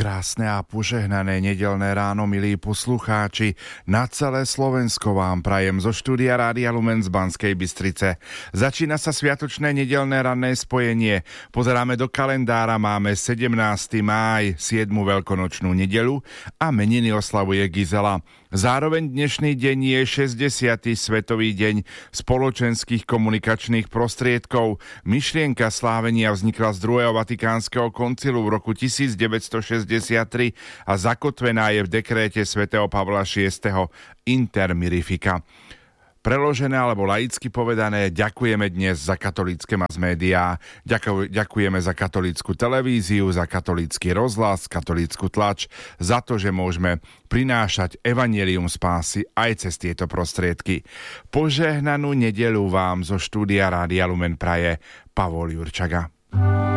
Krásne a požehnané nedeľné ráno, milí poslucháči. Na celé Slovensko vám prajem zo štúdia Rádia Lumen z Banskej Bystrice. Začína sa sviatočné nedeľné ranné spojenie. Pozeráme do kalendára, máme 17. máj, 7. veľkonočnú nedeľu a meniny oslavuje Gizela. Zároveň dnešný deň je 60. Svetový deň spoločenských komunikačných prostriedkov. Myšlienka slávenia vznikla z druhého Vatikánskeho koncilu v roku 1963 a zakotvená je v dekréte svätého Pavla VI. Inter Mirifica. Preložené alebo laicky povedané, ďakujeme dnes za katolícke mass médiá, ďakujeme za katolícku televíziu, za katolícky rozhlas, katolícku tlač, za to, že môžeme prinášať evanjelium spásy aj cez tieto prostriedky. Požehnanú nedeľu vám zo štúdia Rádia Lumen praje Pavol Jurčaga.